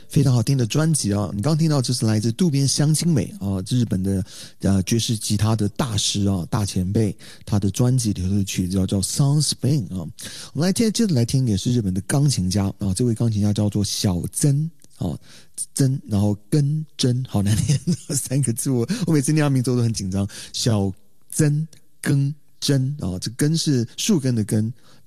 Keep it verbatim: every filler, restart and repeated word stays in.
非常好听的专辑啊！你刚刚听到这是来自渡边香津美啊，日本的呃爵士吉他的大师啊，大前辈，他的专辑里头的曲子叫叫 Sun Spring 啊。我们来听，接着来听也是日本的钢琴家啊，这位钢琴家叫做小曾啊，曾然后根真，好难念三个字，我我每次念他名字我都很紧张，小曾根真啊，这根是树根的根。